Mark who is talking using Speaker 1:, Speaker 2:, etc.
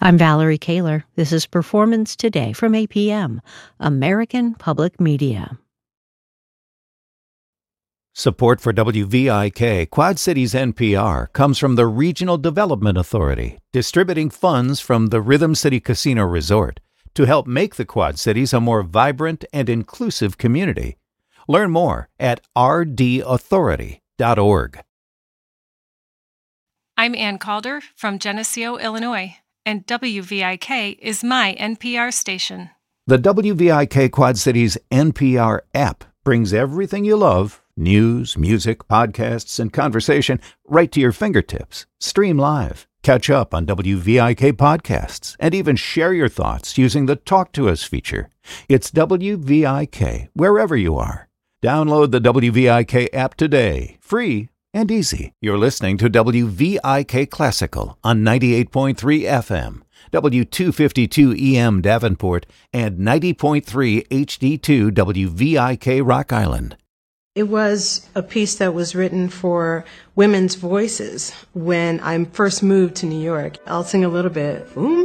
Speaker 1: I'm Valerie Kaler. This is Performance Today from APM, American Public Media.
Speaker 2: Support for WVIK Quad Cities NPR comes from the Regional Development Authority, distributing funds from the Rhythm City Casino Resort to help make the Quad Cities a more vibrant and inclusive community. Learn more at rdauthority.org.
Speaker 3: I'm Ann Calder from Geneseo, Illinois, and WVIK is my NPR station.
Speaker 2: The WVIK Quad Cities NPR app brings everything you love, news, music, podcasts, and conversation, right to your fingertips. Stream live, catch up on WVIK podcasts, and even share your thoughts using the Talk to Us feature. It's WVIK wherever you are. Download the WVIK app today, free and easy. You're listening to WVIK Classical on 98.3 FM, W252 EM Davenport, and 90.3 HD2 WVIK Rock Island.
Speaker 4: It was a piece that was written for women's voices when I first moved to New York. I'll sing a little bit.